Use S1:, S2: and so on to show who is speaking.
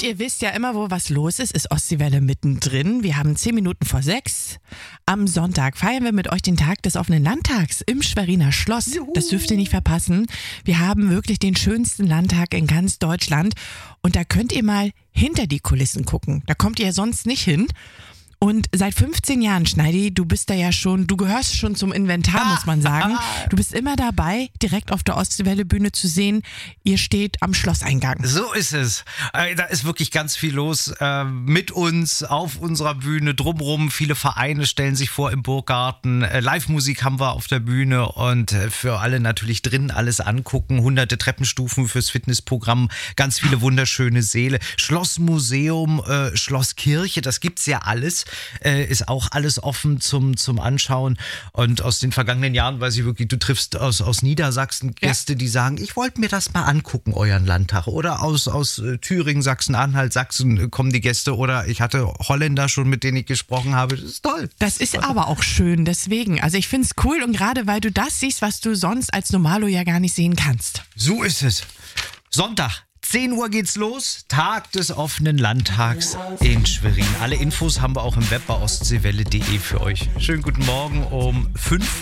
S1: ihr wisst ja immer, wo was los ist Ostseewelle mittendrin. Wir haben 10 Minuten vor 6. Am Sonntag feiern wir mit euch den Tag des offenen Landtags im Schweriner Schloss.
S2: Juhu.
S1: Das dürft ihr nicht verpassen. Wir haben wirklich den schönsten Landtag in ganz Deutschland. Und da könnt ihr mal hinter die Kulissen gucken. Da kommt ihr ja sonst nicht hin. Und seit 15 Jahren, Schneidi, du gehörst schon zum Inventar, muss man sagen. Du bist immer dabei, direkt auf der Ostseewelle-Bühne zu sehen. Ihr steht am Schlosseingang.
S2: So ist es. Da ist wirklich ganz viel los mit uns auf unserer Bühne, drumherum. Viele Vereine stellen sich vor im Burggarten. Live-Musik haben wir auf der Bühne und für alle natürlich drin alles angucken. Hunderte Treppenstufen fürs Fitnessprogramm, ganz viele wunderschöne Säle. Schlossmuseum, Schlosskirche, das gibt's ja alles. Ist auch alles offen zum Anschauen. Und aus den vergangenen Jahren weiß ich wirklich, du triffst aus Niedersachsen Gäste, die sagen, ich wollte mir das mal angucken, euren Landtag. Oder aus Thüringen, Sachsen-Anhalt, Sachsen kommen die Gäste. Oder ich hatte Holländer schon, mit denen ich gesprochen habe. Das ist toll.
S1: Das ist aber auch schön, deswegen. Also ich finde es cool und gerade weil du das siehst, was du sonst als Normalo ja gar nicht sehen kannst.
S2: So ist es. Sonntag. 10 Uhr geht's los, Tag des offenen Landtags in Schwerin. Alle Infos haben wir auch im Web bei ostseewelle.de für euch. Schönen guten Morgen um 5